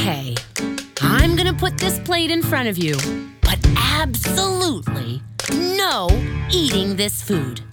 Okay, I'm gonna put this plate in front of you, but absolutely no eating this food.